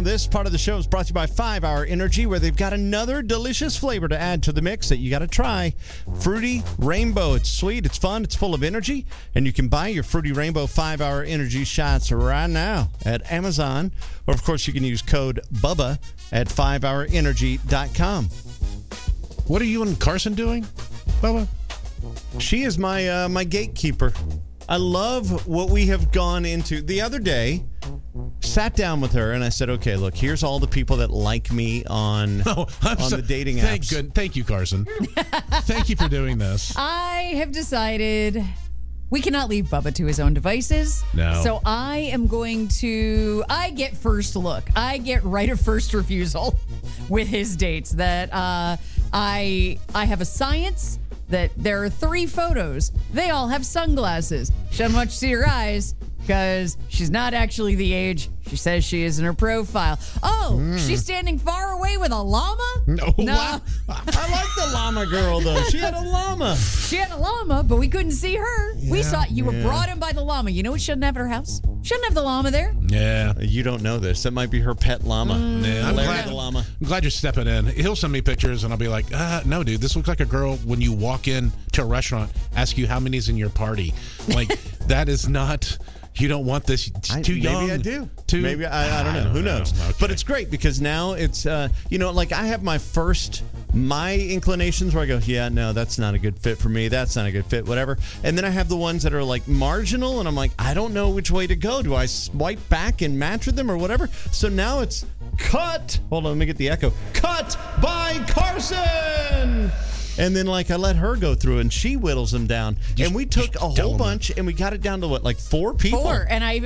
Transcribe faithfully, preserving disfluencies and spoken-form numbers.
This part of the show is brought to you by five hour Energy, where they've got another delicious flavor to add to the mix that you got to try. Fruity Rainbow. It's sweet, it's fun, it's full of energy, and you can buy your Fruity Rainbow five hour Energy shots right now at Amazon. Or, of course, you can use code BUBBA at five hour energy dot com. What are you and Carson doing, Bubba? She is my uh, my gatekeeper. I love what we have gone into. The other day, sat down with her and I said, okay, look, here's all the people that like me on, oh, I'm on so, the dating thank apps. Good, thank you, Carson. Thank you for doing this. I have decided we cannot leave Bubba to his own devices. No. So I am going to, I get first look. I get right of first refusal with his dates. That uh, I I have a science that there are three photos. They all have sunglasses. She doesn't want you to see her eyes because she's not actually the age she says she is in her profile. Oh, mm. she's standing far away with a llama? No. no. I like the llama girl, though. She had a llama. She had a llama, but we couldn't see her. Yeah, we saw you yeah. were brought in by the llama. You know what she shouldn't have at her house? Shouldn't have the llama there. Yeah. You don't know this. That might be her pet llama. Mm. Yeah, I'm Larry glad, the llama. I'm glad you're stepping in. He'll send me pictures, and I'll be like, ah, no, dude, this looks like a girl when you walk in to a restaurant, ask you how many's in your party. Like, that is not... You don't want this. It's I, too maybe young. Maybe I do. Too, maybe I, I don't know. I don't Who knows? know. Okay. But it's great because now it's, uh, you know, like I have my first, my inclinations where I go, yeah, no, that's not a good fit for me. That's not a good fit, whatever. And then I have the ones that are like marginal, and I'm like, I don't know which way to go. Do I swipe back and match with them or whatever? So now it's cut. Hold on, let me get the echo. Cut by Carson. And then, like, I let her go through, and she whittles them down. Just, and we took a whole bunch, and we got it down to, what, like four people? Four. And I even